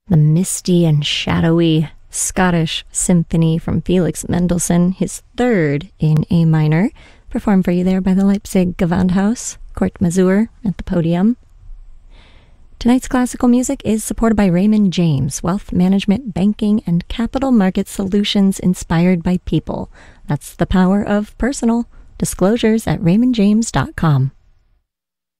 the misty and shadowy Scottish Symphony from Felix Mendelssohn, his third in A minor, performed for you there by the Leipzig Gewandhaus, Kurt Masur at the podium. Tonight's classical music is supported by Raymond James, wealth management, banking, and capital market solutions inspired by people. That's the power of personal. Disclosures at raymondjames.com.